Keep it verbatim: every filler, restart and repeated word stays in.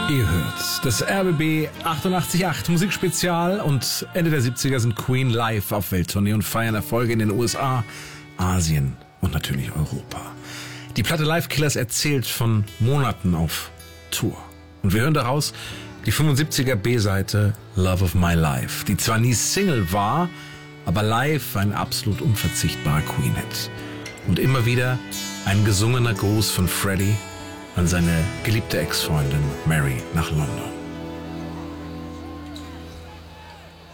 Ihr hört das R B B achtundachtzig Komma acht Musikspezial und Ende der siebziger sind Queen live auf Welttournee und feiern Erfolge in den U S A, Asien und natürlich Europa. Die Platte Live Killers erzählt von Monaten auf Tour. Und wir hören daraus die fünfundsiebziger B-Seite Love of My Life, die zwar nie Single war, aber live ein absolut unverzichtbarer Queen-Hit. Und immer wieder ein gesungener Gruß von Freddie an seine geliebte Ex-Freundin Mary nach London.